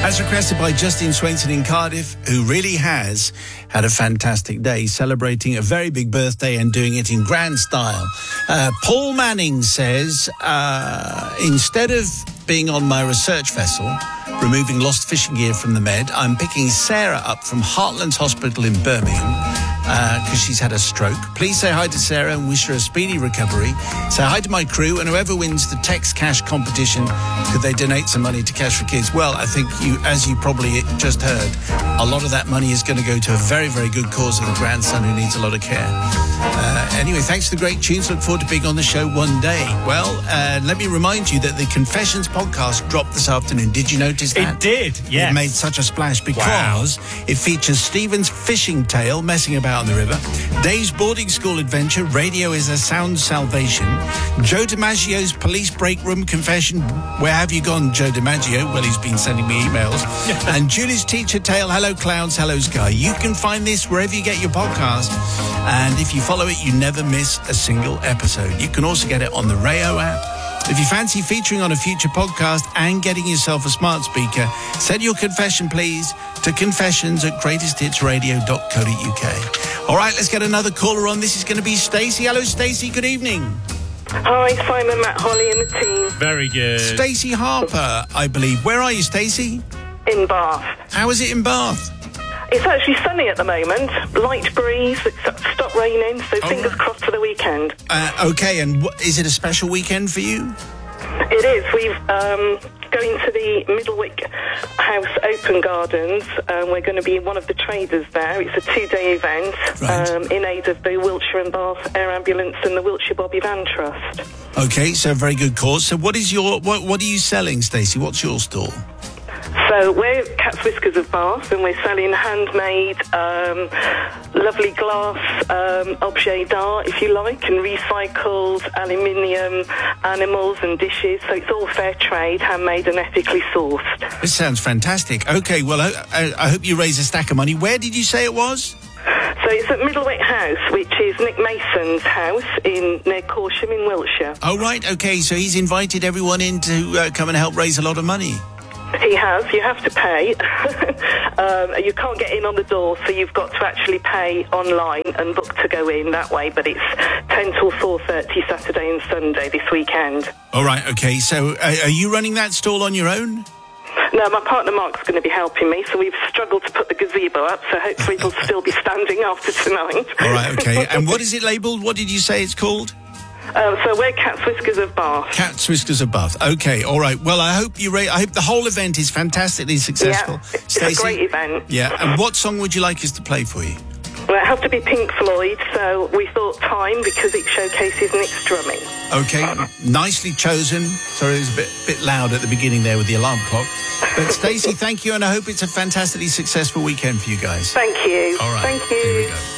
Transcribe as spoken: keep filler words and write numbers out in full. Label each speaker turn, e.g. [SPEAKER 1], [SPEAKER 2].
[SPEAKER 1] As requested by Justine Swainson in Cardiff, who really has had a fantastic day, celebrating a very big birthday and doing it in grand style. Uh, Paul Manning says, uh, instead of being on my research vessel, removing lost fishing gear from the Med, I'm picking Sarah up from Heartlands Hospital in Birmingham because uh, she's had a stroke. Please say hi to Sarah and wish her a speedy recovery. Say hi to my crew, and whoever wins the Text Cash competition, could they donate some money to Cash for Kids? Well, I think you, as you probably just heard, a lot of that money is going to go to a very, very good cause of a grandson who needs a lot of care. Uh, anyway, thanks for the great tunes. Look forward to being on the show one day. Well, uh, let me remind you that the Confessions podcast dropped this afternoon. Did you notice that?
[SPEAKER 2] It did, yes.
[SPEAKER 1] It made such a splash because wow. it features Stephen's fishing tale, messing about on the river, Dave's boarding school adventure, Radio is a Sound Salvation, Joe DiMaggio's police break room confession, where have you gone, Joe DiMaggio? Well, he's been sending me emails. And Julie's teacher tale, Hello Clouds, Hello Sky. You can find this wherever you get your podcast, and if you follow it, you never miss a single episode. You can also get it on the Rayo app. If you fancy featuring on a future podcast and getting yourself a smart speaker, send your confession, please, to confessions at greatest hits radio dot co dot uk. All right, let's get another caller on. This is going to be Stacey. Hello, Stacey. Good evening.
[SPEAKER 3] Hi, Simon, Matt, Holly and the team.
[SPEAKER 2] Very good.
[SPEAKER 1] Stacey Harper, I believe. Where are you, Stacey?
[SPEAKER 3] In Bath.
[SPEAKER 1] How is it in Bath?
[SPEAKER 3] It's actually sunny at the moment. Light breeze. It's stopped raining, so
[SPEAKER 1] oh,
[SPEAKER 3] fingers
[SPEAKER 1] right.
[SPEAKER 3] crossed for the weekend.
[SPEAKER 1] Uh, okay, and what, is it a special weekend for you?
[SPEAKER 3] It is. We've um, going to the Middlewick House Open Gardens. Um, we're going to be one of the traders there. It's a two-day event
[SPEAKER 1] right.
[SPEAKER 3] um, in aid of the Wiltshire and Bath Air Ambulance and the Wiltshire Bobby Van Trust.
[SPEAKER 1] Okay, so a very good cause. So what is your what, what are you selling, Stacey? What's your stall?
[SPEAKER 3] So we're Cat's Whiskers of Bath, and we're selling handmade, um, lovely glass um, objet d'art, if you like, and recycled aluminium animals and dishes. So it's all fair trade, handmade and ethically sourced.
[SPEAKER 1] This sounds fantastic. Okay, well, I, I, I hope you raise a stack of money. Where did you say it was?
[SPEAKER 3] So it's at Middlewick House, which is Nick Mason's house in near Corsham in Wiltshire.
[SPEAKER 1] Oh, right, okay, so he's invited everyone in to uh, come and help raise a lot of money.
[SPEAKER 3] He has. You have to pay. um, you can't get in on the door, so you've got to actually pay online and book to go in that way. But it's ten till four thirty Saturday and Sunday this weekend.
[SPEAKER 1] All right, okay. So uh, are you running that stall on your own?
[SPEAKER 3] No, my partner Mark's going to be helping me, so we've struggled to put the gazebo up, so hopefully it'll still be standing after tonight.
[SPEAKER 1] All right, okay. And what is it labelled? What did you say it's called?
[SPEAKER 3] Uh, so we're Cat's Whiskers of Bath.
[SPEAKER 1] Cat's Whiskers of Bath. Okay, all right. Well, I hope you. Ra- I hope the whole event is fantastically successful.
[SPEAKER 3] Yeah, it's
[SPEAKER 1] Stacey?
[SPEAKER 3] a great event.
[SPEAKER 1] Yeah, and what song would you like us to play for you?
[SPEAKER 3] Well, it has to be Pink Floyd, so we thought Time because it showcases Nick's drumming.
[SPEAKER 1] Okay, nicely chosen. Sorry, it was a bit bit loud at the beginning there with the alarm clock. But Stacey, thank you, and I hope it's a fantastically successful weekend for you guys.
[SPEAKER 3] Thank you.
[SPEAKER 1] All right.
[SPEAKER 3] Thank you.
[SPEAKER 1] Here we go.